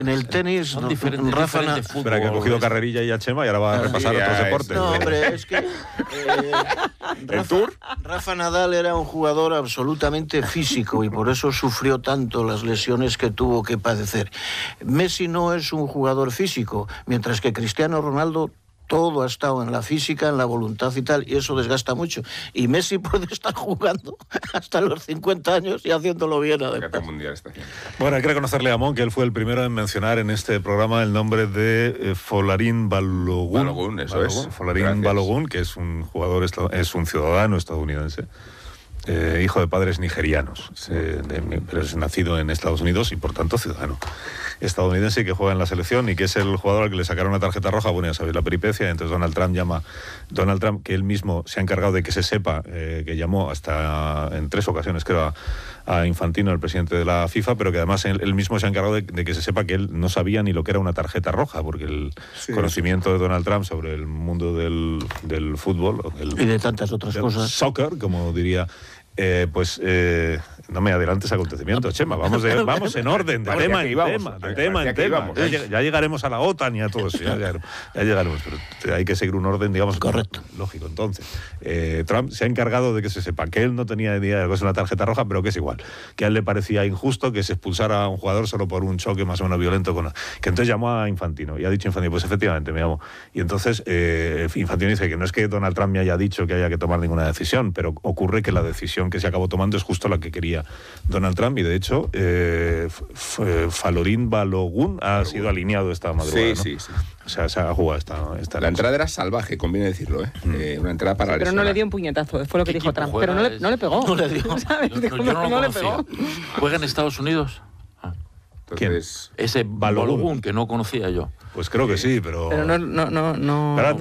En el tenis, son diferentes fútbol. Espera, que ha cogido carrerilla y a Chema y ahora va a repasar otros deportes. No, hombre, es que ¿El Tour? Rafa Nadal era un jugador absolutamente físico y por eso sufrió tanto las lesiones que tuvo que padecer. Messi no es un jugador físico, mientras que Cristiano Ronaldo todo ha estado en la física, en la voluntad y tal, y eso desgasta mucho. Y Messi puede estar jugando hasta los 50 años y haciéndolo bien, además. Bueno, hay que reconocerle a Mon que él fue el primero en mencionar en este programa el nombre de Folarin Balogun. Folarin Balogun, que es un jugador, es un ciudadano estadounidense. Hijo de padres nigerianos, pero es nacido en Estados Unidos y por tanto ciudadano estadounidense, que juega en la selección y que es el jugador al que le sacaron una tarjeta roja. Bueno, ya sabéis la peripecia. Entonces Donald Trump, que él mismo se ha encargado de que se sepa, que llamó hasta en 3 ocasiones, creo, a Infantino, el presidente de la FIFA, pero que además él mismo se ha encargado de que se sepa que él no sabía ni lo que era una tarjeta roja, porque el conocimiento de Donald Trump sobre el mundo del fútbol y de tantas otras cosas, soccer, como diría, no me adelantes acontecimientos, Chema, vamos en orden, de tema en tema. Ya llegaremos a la OTAN y a todo eso, ya llegaremos, pero hay que seguir un orden, digamos, correcto, lógico. Entonces, Trump se ha encargado de que se sepa que él no tenía idea de que es una tarjeta roja, pero que es igual, que a él le parecía injusto que se expulsara a un jugador solo por un choque más o menos violento, que entonces llamó a Infantino, y ha dicho Infantino, pues efectivamente me llamó, y entonces Infantino dice que no es que Donald Trump me haya dicho que haya que tomar ninguna decisión, pero ocurre que la decisión que se acabó tomando es justo la que quería Donald Trump, y de hecho Folarin Balogun ha sido alineado esta madrugada, sí. O sea, se ha jugado esta La entrada era salvaje, conviene decirlo, una entrada para pero no le dio un puñetazo, fue lo que dijo Trump, pero no le pegó. No le dio. ¿Sabes? Yo no le pegó. ¿Juega en Estados Unidos? Entonces, ese Balogun que no conocía yo. Pues creo que sí, pero no. Ahora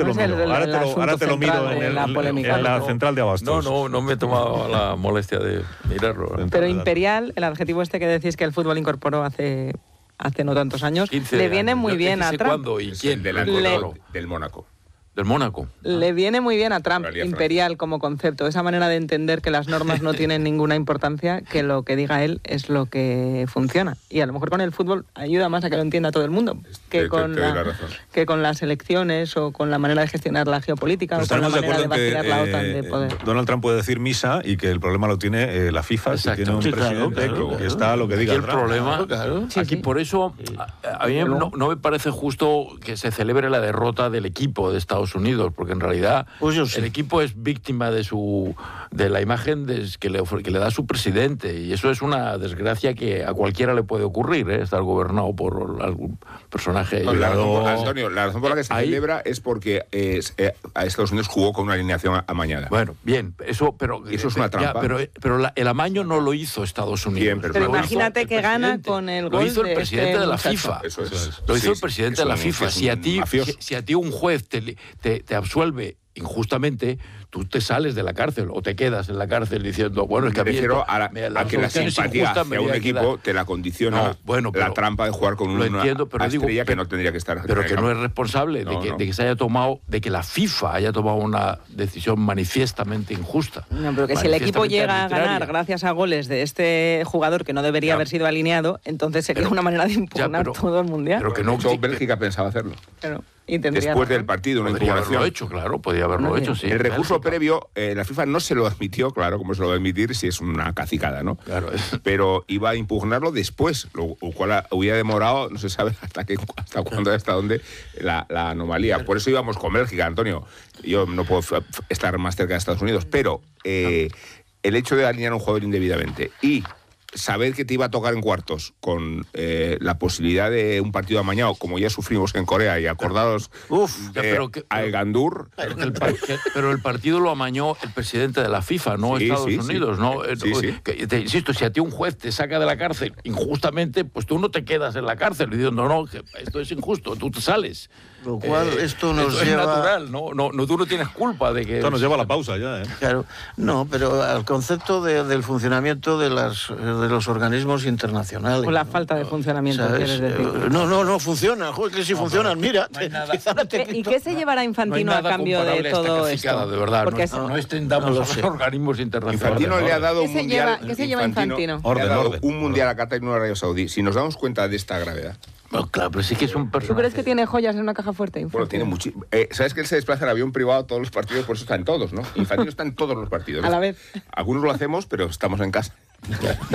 te lo miro en la central de Abastos. No me he tomado la molestia de mirarlo. Pero imperial, el adjetivo este que decís que el fútbol incorporó hace no tantos años, le viene muy bien a Trump. ¿Cuándo y quién? Del Mónaco. Del Mónaco. Le viene muy bien a Trump, imperial como concepto, esa manera de entender que las normas no tienen ninguna importancia, que lo que diga él es lo que funciona. Y a lo mejor con el fútbol ayuda más a que lo entienda todo el mundo, que con las elecciones o con la manera de gestionar la geopolítica o con la manera de vacilar la OTAN de poder. Donald Trump puede decir misa y que el problema lo tiene la FIFA, si tiene un presidente que está a lo que diga. Y el problema, aquí por eso, a mí no me parece justo que se celebre la derrota del equipo de Estados Unidos, porque en realidad el equipo es víctima de la imagen que le da su presidente, y eso es una desgracia que a cualquiera le puede ocurrir, estar gobernado por algún personaje. Antonio, la razón por la que se celebra es porque a Estados Unidos jugó con una alineación amañada. Bueno, bien, pero eso es una trampa. Pero el amaño no lo hizo Estados Unidos. Pero imagínate que gana con el gol. Lo hizo el presidente de la FIFA. Eso es. Lo hizo el presidente de la FIFA. Si a ti un juez te absuelve injustamente, tú te sales de la cárcel o te quedas en la cárcel diciendo, bueno, es que a que la simpatía hacia un equipo te la condiciona la trampa de jugar con una estrella que no tendría que estar. Pero que no es responsable de que se haya tomado, de que la FIFA haya tomado una decisión manifiestamente injusta. No, pero que si el equipo llega a ganar gracias a goles de este jugador que no debería haber sido alineado, entonces sería una manera de impugnar todo el mundial. Pero que no, Bélgica pensaba hacerlo. Pero después del partido, una impugnación. Podía haberlo hecho, sí. El recurso previo, la FIFA no se lo admitió, claro, como se lo va a admitir si es una cacicada, ¿no? Claro. Pero iba a impugnarlo después, lo cual hubiera demorado, no se sabe hasta cuándo, hasta dónde, la anomalía. Por eso íbamos con Bélgica, Antonio. Yo no puedo estar más cerca de Estados Unidos, pero el hecho de alinear a un jugador indebidamente y saber que te iba a tocar en cuartos con la posibilidad de un partido amañado, como ya sufrimos en Corea, y acordados al Gandur. Pero el partido lo amañó el presidente de la FIFA, no Estados Unidos, ¿no? Te insisto, si a ti un juez te saca de la cárcel injustamente, pues tú no te quedas en la cárcel diciendo, no, que esto es injusto, tú te sales. Lo cual esto nos esto lleva... es natural, ¿no? Tú no tienes culpa de que... Esto nos lleva a la pausa ya, Claro, no, pero al concepto del funcionamiento de los organismos internacionales. O la falta de funcionamiento, ¿quieres decir? No funciona, joder, que si funcionan, mira. ¿Y qué se llevará Infantino a cambio de todo esto? De verdad, porque no extendamos a los organismos internacionales. Infantino le ha dado un mundial... ¿Qué se lleva Infantino? Le ha dado un mundial a Qatar y no a Arabia Saudí. Si nos damos cuenta de esta gravedad, Bueno, claro, pero sí que es un personaje. ¿Tú crees que tiene joyas en una caja fuerte? Bueno, tiene mucho. ¿Sabes que él se desplaza en avión privado a todos los partidos? Por eso está en todos, ¿no? Infantino está en todos los partidos. A la vez. Algunos lo hacemos, pero estamos en casa.